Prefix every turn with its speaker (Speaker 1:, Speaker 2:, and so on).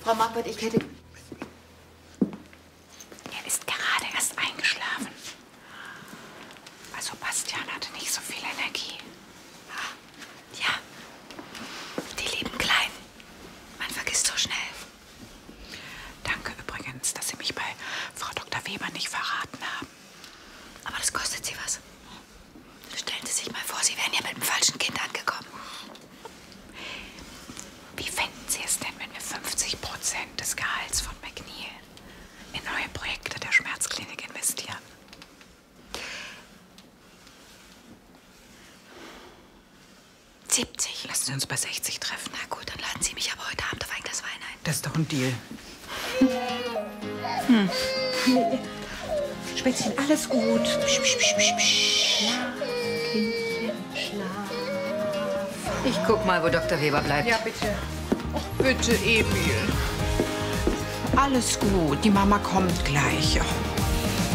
Speaker 1: Frau Marquardt, ich hätte...
Speaker 2: Er ist gerade erst eingeschlafen. Also Bastian hatte nicht so viel Energie.
Speaker 1: Ja, die lieben Kleinen. Man vergisst so schnell.
Speaker 2: Danke übrigens, dass Sie mich bei Frau Dr. Weber nicht verraten haben.
Speaker 1: Aber das kostet Sie was. Stellen Sie sich mal vor, Sie wären ja mit dem falschen Kind angekommen.
Speaker 2: Wie fänden Sie es denn, wenn wir 50% des Gehalts von McNeil in neue Projekte der Schmerzklinik investieren? Lassen Sie uns bei 60 treffen.
Speaker 1: Na gut, dann laden Sie mich aber heute Abend auf ein Glas Wein ein.
Speaker 2: Das ist doch ein Deal.
Speaker 3: Nee. Spätzchen, alles gut. Psch, psch, psch, psch, psch. Schlaf, Kindchen, schlaf.
Speaker 1: Ich guck mal, wo Dr. Weber bleibt.
Speaker 3: Ja, bitte. Och, bitte, Emil. Alles gut, die Mama kommt gleich. Oh.